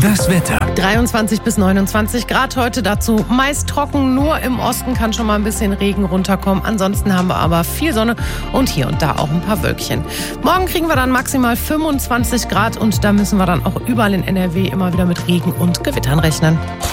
Das Wetter. 23 bis 29 Grad heute, dazu meist trocken, nur im Osten kann schon mal ein bisschen Regen runterkommen. Ansonsten haben wir aber viel Sonne und hier und da auch ein paar Wölkchen. Morgen kriegen wir dann maximal 25 Grad und da müssen wir dann auch überall in NRW immer wieder mit Regen und Gewittern rechnen.